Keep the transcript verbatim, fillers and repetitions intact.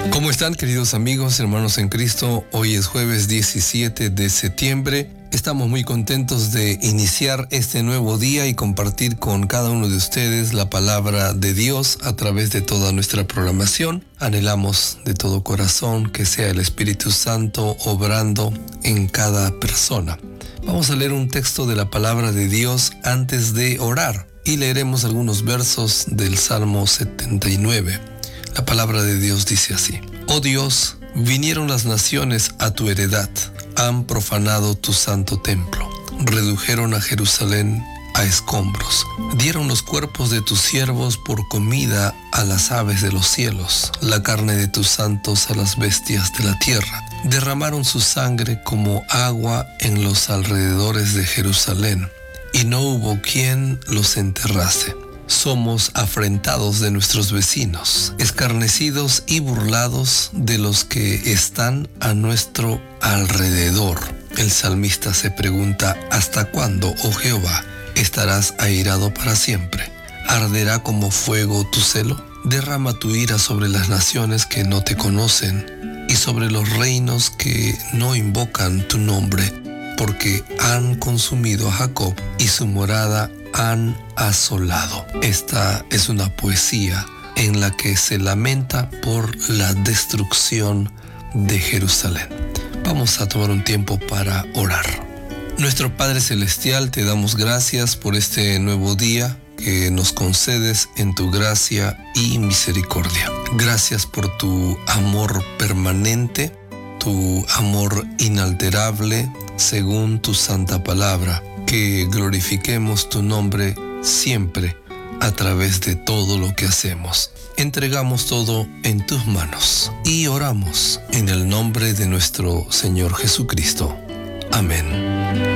¿Cómo están, queridos amigos, hermanos en Cristo? Hoy es jueves diecisiete de septiembre. Estamos muy contentos de iniciar este nuevo día y compartir con cada uno de ustedes la palabra de Dios a través de toda nuestra programación. Anhelamos de todo corazón que sea el Espíritu Santo obrando en cada persona. Vamos a leer un texto de la palabra de Dios antes de orar y leeremos algunos versos del Salmo setenta y nueve. La palabra de Dios dice así: Oh Dios, vinieron las naciones a tu heredad, han profanado tu santo templo, redujeron a Jerusalén a escombros, dieron los cuerpos de tus siervos por comida a las aves de los cielos, la carne de tus santos a las bestias de la tierra. Derramaron su sangre como agua en los alrededores de Jerusalén, y no hubo quien los enterrase. Somos afrentados de nuestros vecinos, escarnecidos y burlados de los que están a nuestro alrededor. El salmista se pregunta: ¿hasta cuándo, oh Jehová, estarás airado para siempre? ¿Arderá como fuego tu celo? Derrama tu ira sobre las naciones que no te conocen y sobre los reinos que no invocan tu nombre, porque han consumido a Jacob y su morada han asolado. Esta es una poesía en la que se lamenta por la destrucción de Jerusalén. Vamos a tomar un tiempo para orar. Nuestro Padre Celestial, te damos gracias por este nuevo día que nos concedes en tu gracia y misericordia. Gracias por tu amor permanente, tu amor inalterable según tu santa palabra. Que glorifiquemos tu nombre siempre a través de todo lo que hacemos. Entregamos todo en tus manos y oramos en el nombre de nuestro Señor Jesucristo. Amén.